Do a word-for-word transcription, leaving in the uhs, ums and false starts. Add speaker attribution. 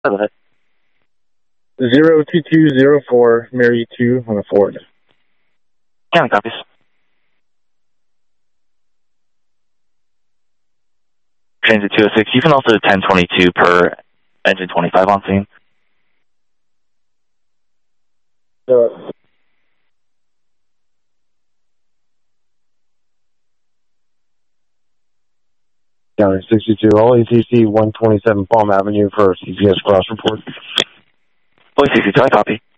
Speaker 1: Go ahead.
Speaker 2: zero two two zero four, Mary two on a Ford.
Speaker 1: County copies. Transit two oh six. You can also ten twenty-two per engine twenty-five on scene.
Speaker 2: So, County sixty-two, all A T C one twenty-seven Palm Avenue for C P S cross report.
Speaker 1: Boy sixty-two, I copy.